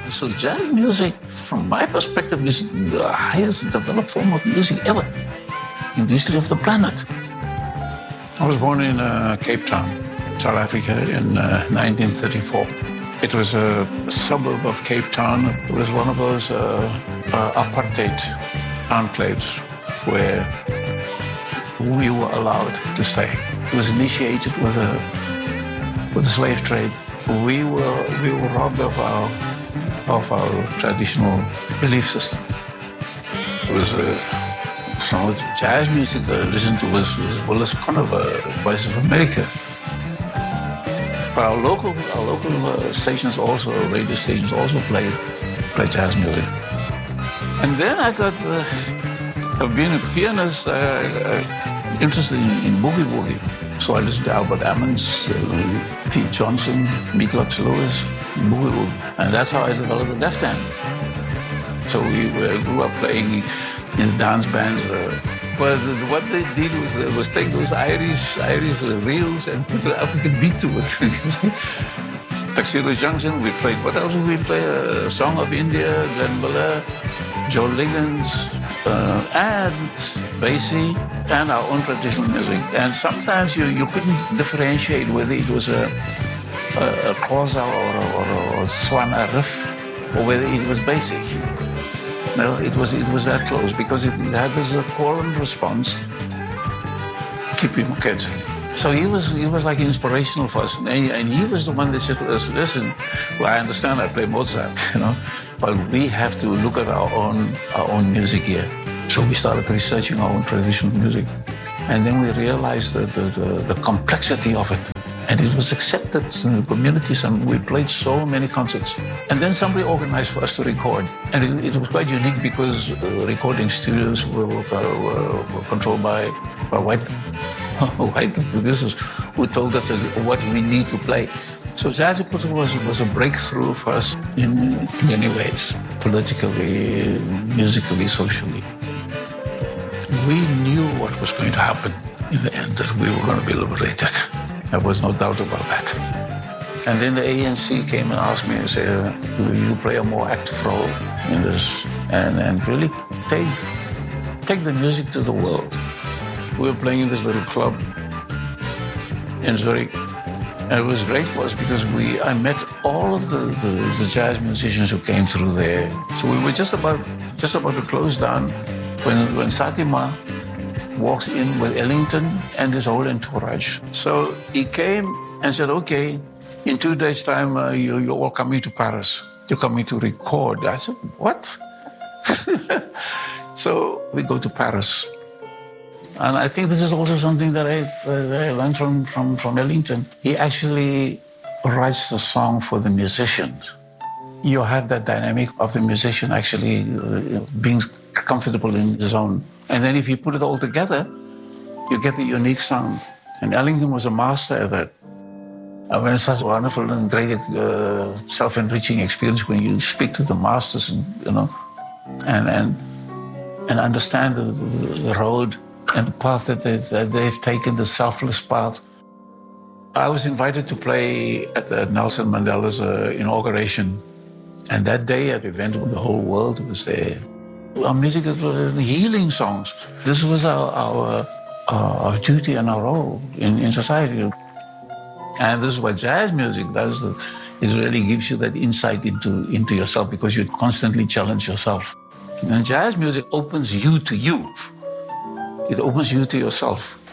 So jazz music, from my perspective, is the highest developed form of music ever in the history of the planet. I was born in Cape Town, South Africa, in 1934. It was a suburb of Cape Town. It was one of those apartheid enclaves where we were allowed to stay. It was initiated with the slave trade. We were robbed of our traditional belief system. It was some of the jazz music that I listened to was Willis Conover, Voice of America. But our local stations also, radio stations also play jazz music. And then I got, being a pianist, interested in boogie woogie. So I listened to Albert Ammons, Pete Johnson, Meatloaf Lewis, boogie woogie. And that's how I developed the left hand. So we grew up playing in dance bands. But what they did was take those Irish reels and put an African beat to it. Tuxedo Junction, we played, what else did we play? A Song of India, Glenn Miller, Joe Liggins, and Basie, and our own traditional music. And sometimes you couldn't differentiate whether it was a Xhosa or a Tswana riff, or whether it was basic. No, it was that close because it had this call and response. Kippie Moeketsi. So he was like inspirational for us, and he was the one that said to us, "Listen, well, I understand I play Mozart, but we have to look at our own music here." So we started researching our own traditional music, and then we realized the complexity of it. And it was accepted in the communities, and we played so many concerts. And then somebody organized for us to record. And it was quite unique because recording studios were controlled by white producers who told us what we need to play. So Jazzy was a breakthrough for us in many ways, politically, musically, socially. We knew what was going to happen in the end, that we were going to be liberated. There was no doubt about that. And then the ANC came and asked me and said, will you play a more active role in this and really take the music to the world? We were playing in this little club in Zurich. And it was great for us because I met all of the jazz musicians who came through there. So we were just about to close down when Satima walks in with Ellington and his whole entourage. So he came and said, okay, in 2 days' time, you're all coming to Paris. You're coming to record. I said, what? So we go to Paris. And I think this is also something that I learned from Ellington. He actually writes the song for the musicians. You have that dynamic of the musician actually being comfortable in his zone. And then if you put it all together, you get the unique sound. And Ellington was a master at that. I mean, it's such a wonderful and great self-enriching experience when you speak to the masters, and understand the road and the path that they've taken, the selfless path. I was invited to play at Nelson Mandela's inauguration. And that day at the event, the whole world was there. Our music was healing songs. This was our duty and our role in society. And this is what jazz music does. It really gives you that insight into yourself because you constantly challenge yourself. And jazz music opens you to you. It opens you to yourself.